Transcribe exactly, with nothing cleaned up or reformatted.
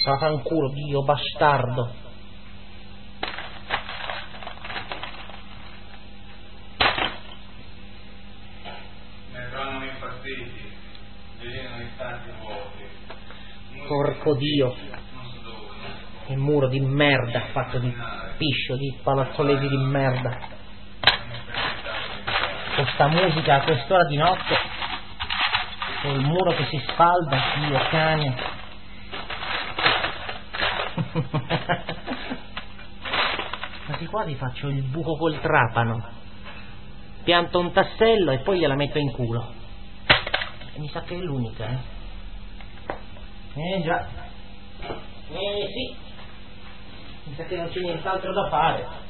Vaffanculo, Dio bastardo. Ne trovano impazziti, venivano istanti vuoti. Porco Dio. Non so dove, non so Che muro di merda fatto di piscio, di palazzoleti di merda. Con sta musica a quest'ora di notte, col muro che si sfalda, Dio cane. Ma di qua ti faccio il buco col trapano, pianto un tassello e poi gliela metto in culo. E mi sa che è l'unica, eh. Eh già. Eh sì. Mi sa che non c'è nient'altro da fare.